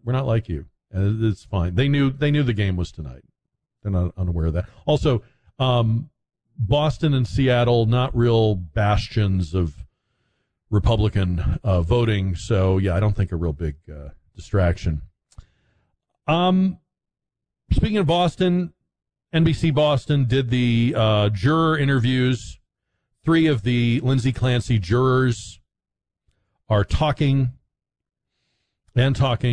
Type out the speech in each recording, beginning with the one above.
We're not like you. And it's fine. They knew the game was tonight. They're not unaware of that. Also, Boston and Seattle, not real bastions of Republican voting. So, yeah, I don't think a real big distraction. Speaking of Boston, NBC Boston did the juror interviews. 3 of the Lindsay Clancy jurors are talking. And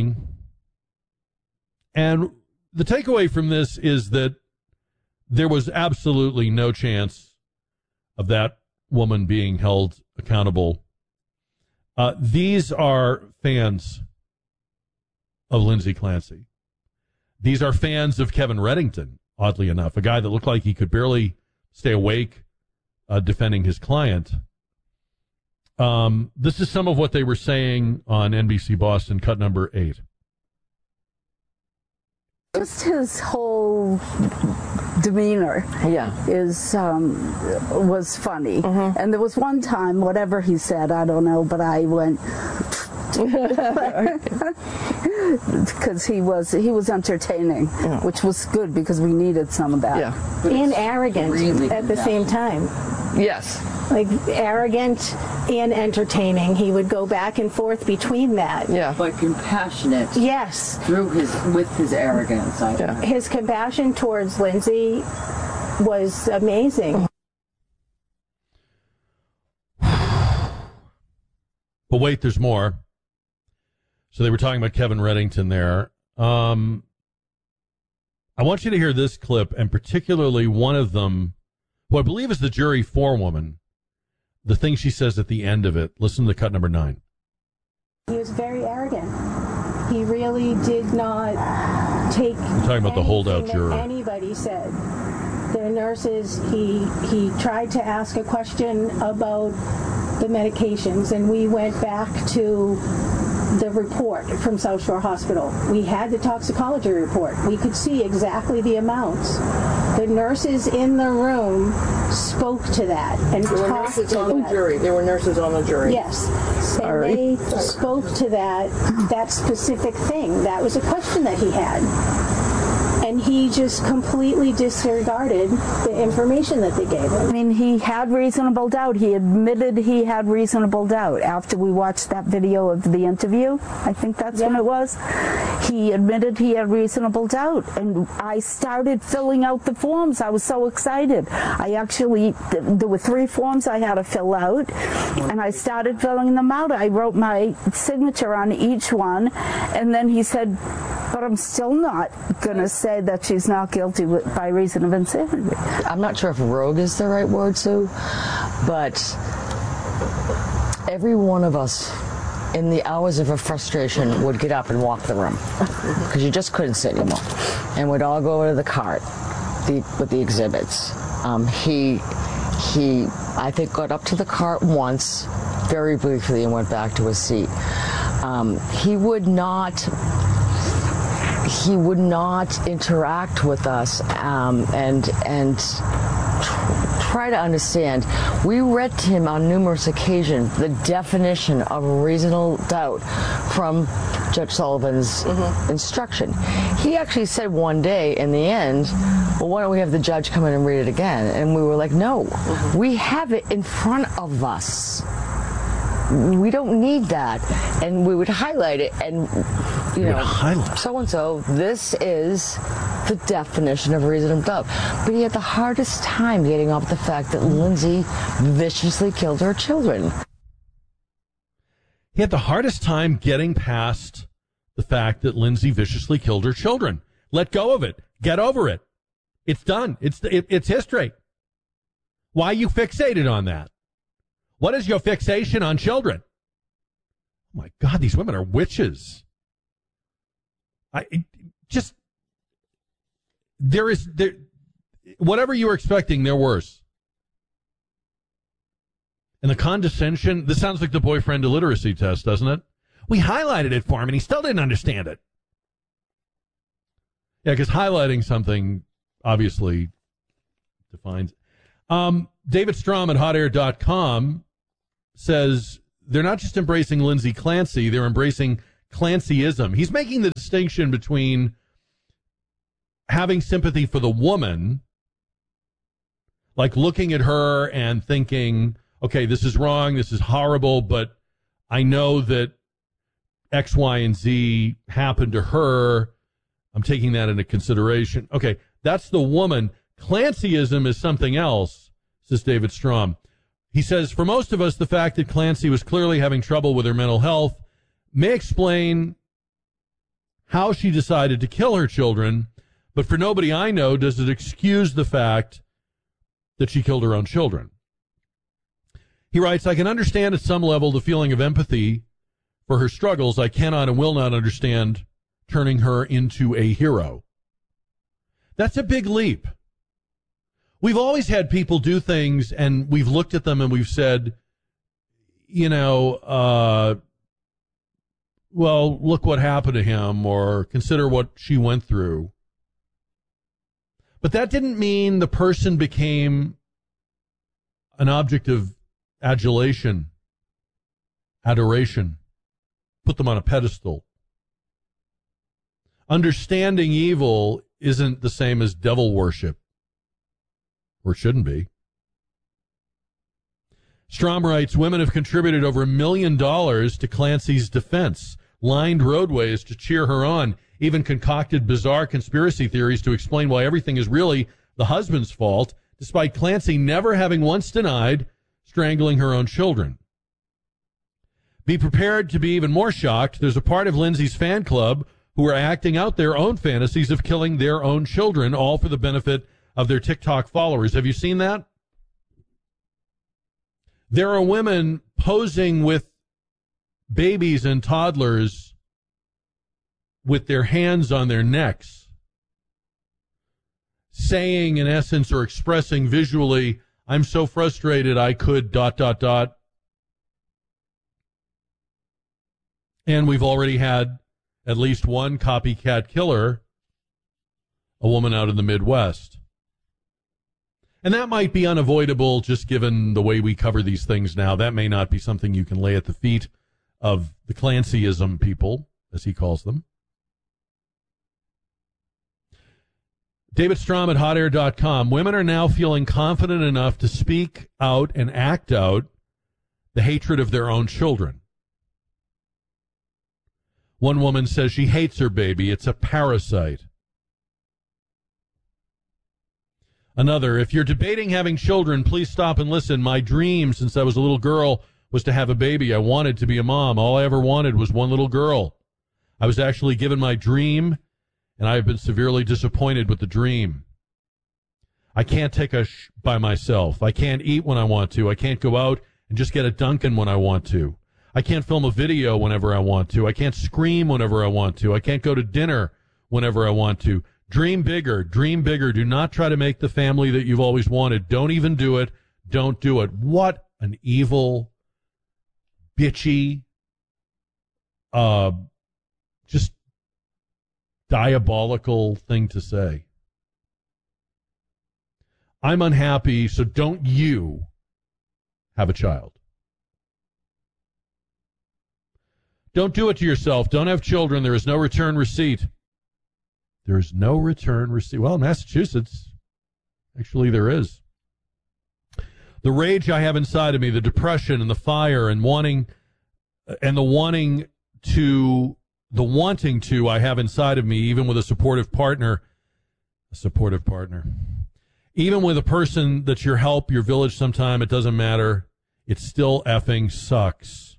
the takeaway from this is that there was absolutely no chance of that woman being held accountable. These are fans of Lindsay Clancy. These are fans of Kevin Reddington, oddly enough, a guy that looked like he could barely stay awake defending his client. This is some of what they were saying on NBC Boston, cut number 8. Just his whole demeanor was funny. Mm-hmm. And there was one time, whatever he said, I don't know, but I went... because he was entertaining, which was good because we needed some of that. Yeah. And arrogant really at the same time. Yes. Like arrogant and entertaining. He would go back and forth between that. Yeah. But compassionate. Yes. With his arrogance. His compassion towards Lindsay was amazing. But wait, there's more. So they were talking about Kevin Reddington there. I want you to hear this clip, and particularly one of them, who I believe is the jury forewoman, the thing she says at the end of it. Listen to cut number 9. He was very arrogant. He really did not take I'm talking about the holdout juror. Anybody said. The nurses, he tried to ask a question about the medications, and we went back to the report from South Shore Hospital. We had the toxicology report. We could see exactly the amounts. The nurses in the room spoke to that and there were nurses on the jury. There were nurses on the jury. Yes. Sorry. And they spoke to that specific thing. That was a question that he had. And he just completely disregarded the information that they gave him. I mean, he had reasonable doubt. He admitted he had reasonable doubt after we watched that video of the interview. I think that's when it was. He admitted he had reasonable doubt. And I started filling out the forms. I was so excited. There were 3 forms I had to fill out, and I started filling them out. I wrote my signature on each one, and then he said, but I'm still not going to say that she's not guilty by reason of insanity. I'm not sure if rogue is the right word, Sue, but every one of us in the hours of frustration would get up and walk the room because you just couldn't sit anymore, and we'd all go over to the cart with the exhibits. He I think got up to the cart once very briefly and went back to his seat. He would not interact with us and try to understand. We read to him on numerous occasions the definition of reasonable doubt from Judge Sullivan's instruction. He actually said one day in the end, well, why don't we have the judge come in and read it again? And we were like, no, we have it in front of us. We don't need that. And we would highlight it and, so-and-so, this is the definition of reasonable doubt. But he had the hardest time getting off the fact that Lindsay viciously killed her children. He had the hardest time getting past the fact that Lindsay viciously killed her children. Let go of it. Get over it. It's done. It's history. Why are you fixated on that? What is your fixation on children? Oh my God, these women are witches. Whatever you were expecting, they're worse. And the condescension, this sounds like the boyfriend illiteracy test, doesn't it? We highlighted it for him and he still didn't understand it. Yeah, because highlighting something obviously defines. David Strom at hotair.com says they're not just embracing Lindsay Clancy, they're embracing Clancyism. He's making the distinction between having sympathy for the woman, like looking at her and thinking, okay, this is wrong, this is horrible, but I know that X, Y, and Z happened to her. I'm taking that into consideration. Okay, that's the woman. Clancyism is something else, says David Strom. He says, for most of us, the fact that Clancy was clearly having trouble with her mental health may explain how she decided to kill her children, but for nobody I know does it excuse the fact that she killed her own children. He writes, I can understand at some level the feeling of empathy for her struggles. I cannot and will not understand turning her into a hero. That's a big leap. We've always had people do things and we've looked at them and we've said, well, look what happened to him, or consider what she went through. But that didn't mean the person became an object of adulation, adoration, put them on a pedestal. Understanding evil isn't the same as devil worship, or it shouldn't be. Strom writes, women have contributed over $1 million to Clancy's defense, lined roadways to cheer her on, even concocted bizarre conspiracy theories to explain why everything is really the husband's fault, despite Clancy never having once denied strangling her own children. Be prepared to be even more shocked. There's a part of Lindsay's fan club who are acting out their own fantasies of killing their own children, all for the benefit of their TikTok followers. Have you seen that? There are women posing with babies and toddlers with their hands on their necks, saying in essence or expressing visually, I'm so frustrated I could ... And we've already had at least one copycat killer, a woman out in the Midwest. And that might be unavoidable just given the way we cover these things now. That may not be something you can lay at the feet of the Clancyism people, as he calls them. David Strom at hotair.com. Women are now feeling confident enough to speak out and act out the hatred of their own children. One woman says she hates her baby. It's a parasite. Another, if you're debating having children, please stop and listen. My dream since I was a little girl was to have a baby. I wanted to be a mom. All I ever wanted was one little girl. I was actually given my dream, and I have been severely disappointed with the dream. I can't take a by myself. I can't eat when I want to. I can't go out and just get a Dunkin' when I want to. I can't film a video whenever I want to. I can't scream whenever I want to. I can't go to dinner whenever I want to. Dream bigger. Dream bigger. Do not try to make the family that you've always wanted. Don't even do it. Don't do it. What an evil, bitchy, just diabolical thing to say. I'm unhappy, so don't you have a child. Don't do it to yourself. Don't have children. There is no return receipt. There is no return receipt. Well, in Massachusetts, actually there is. The rage I have inside of me, the depression and the fire and wanting to I have inside of me, even with a supportive partner, even with a person that's your help, your village sometime, it doesn't matter. It still effing sucks.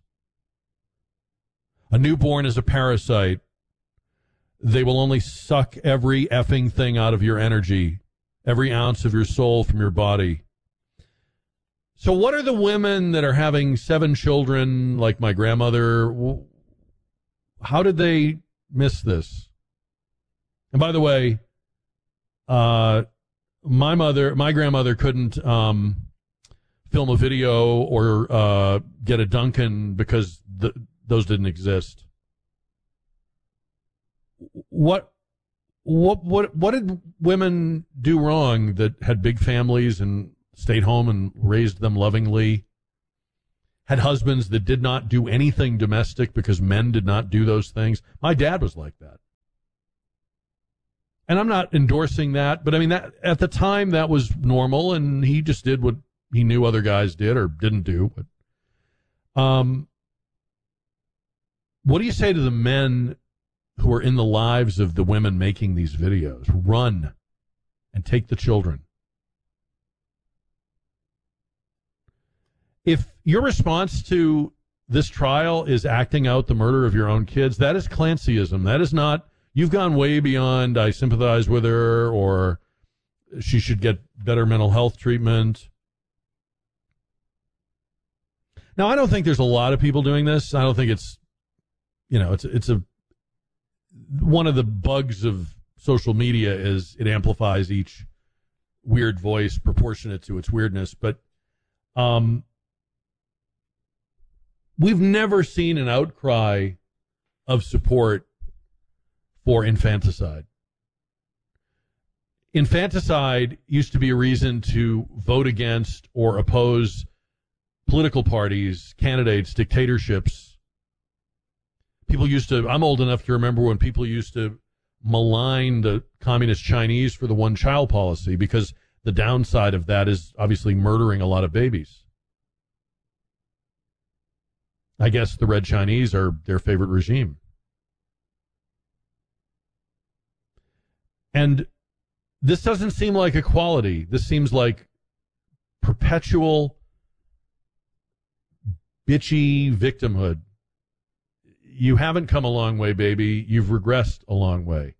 A newborn is a parasite. They will only suck every effing thing out of your energy, every ounce of your soul from your body. So what are the women that are having 7 children, like my grandmother, how did they miss this? And by the way, my grandmother couldn't film a video or get a Dunkin' because those didn't exist. What did women do wrong that had big families and stayed home and raised them lovingly had husbands that did not do anything domestic because men did not do those things. My dad was like that. And I'm not endorsing that, but I mean, that at the time that was normal, and he just did what he knew other guys did or didn't do. But, what do you say to the men who are in the lives of the women making these videos? Run and take the children. If your response to this trial is acting out the murder of your own kids, that is Clancyism. That is not, you've gone way beyond, I sympathize with her, or she should get better mental health treatment. Now, I don't think there's a lot of people doing this. I don't think it's, it's one of the bugs of social media is it amplifies each weird voice proportionate to its weirdness. But, we've never seen an outcry of support for infanticide. Infanticide used to be a reason to vote against or oppose political parties, candidates, dictatorships. People used to, I'm old enough to remember when people used to malign the communist Chinese for the one-child policy because the downside of that is obviously murdering a lot of babies. I guess the Red Chinese are their favorite regime. And this doesn't seem like equality. This seems like perpetual bitchy victimhood. You haven't come a long way, baby. You've regressed a long way.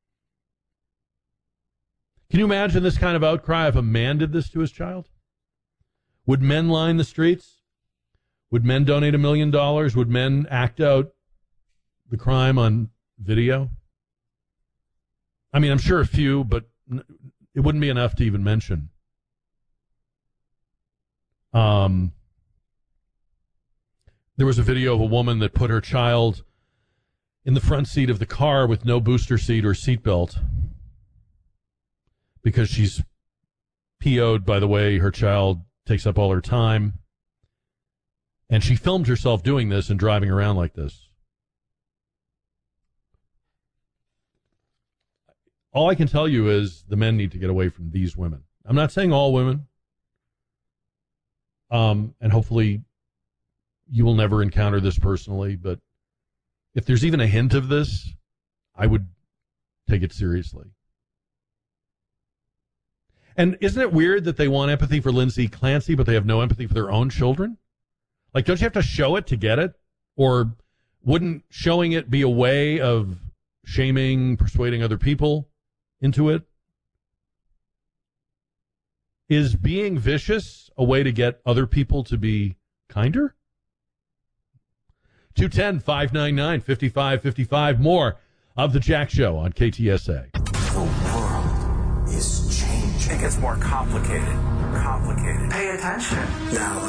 Can you imagine this kind of outcry if a man did this to his child? Would men line the streets? Would men donate $1 million? Would men act out the crime on video? I mean, I'm sure a few, but it wouldn't be enough to even mention. There was a video of a woman that put her child in the front seat of the car with no booster seat or seatbelt because she's PO'd by the way her child takes up all her time. And she filmed herself doing this and driving around like this. All I can tell you is the men need to get away from these women. I'm not saying all women. And hopefully you will never encounter this personally, but if there's even a hint of this, I would take it seriously. And isn't it weird that they want empathy for Lindsay Clancy, but they have no empathy for their own children? Like, don't you have to show it to get it? Or wouldn't showing it be a way of shaming, persuading other people into it? Is being vicious a way to get other people to be kinder? 210-599-5555. More of The Jack Show on KTSA. The world is changing. It gets more complicated. Pay attention. Now